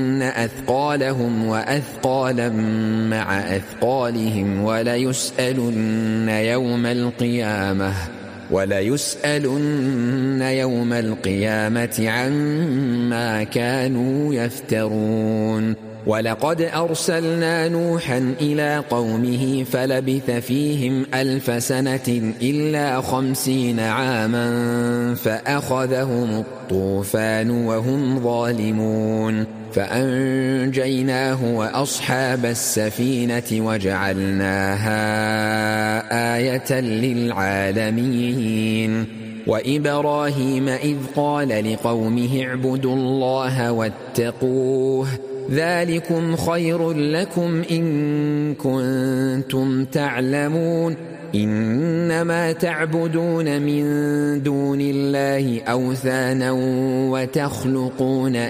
أثقالهم وأثقالا مع أثقالهم وليسألن يوم القيامة عما كانوا يفترون. ولقد أرسلنا نوحا إلى قومه فلبث فيهم 1000 سنة إلا 50 عاما فأخذهم الطوفان وهم ظالمون فأنجيناه وأصحاب السفينة وجعلناها آية للعالمين. وإبراهيم إذ قال لقومه اعبدوا الله واتقوه ذلكم خير لكم إن كنتم تعلمون. إنما تعبدون من دون الله أوثانا وتخلقون